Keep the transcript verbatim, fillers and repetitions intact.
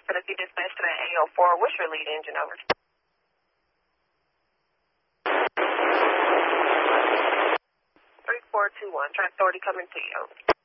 Let's be dispatched to that A O four. What's your lead engine over? three four two one. Track authority coming to you.